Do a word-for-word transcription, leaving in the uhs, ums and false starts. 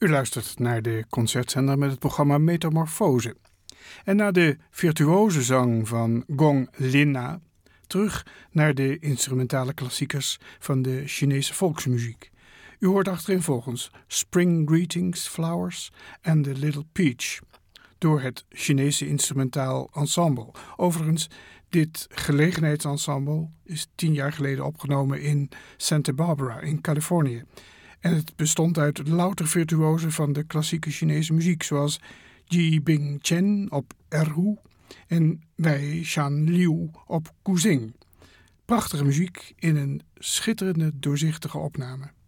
U luistert naar de concertzender met het programma Metamorfose. En na de virtuoze zang van Gong Lin-na, terug naar de instrumentale klassiekers van de Chinese volksmuziek. U hoort achtereenvolgens Spring Greetings Flowers en The Little Peach, door het Chinese instrumentaal ensemble. Overigens, dit gelegenheidsensemble is tien jaar geleden opgenomen in Santa Barbara in Californië. En het bestond uit louter virtuozen van de klassieke Chinese muziek, zoals Ji Bing Chen op erhu en Wei Shan Liu op guzheng. Prachtige muziek in een schitterende doorzichtige opname.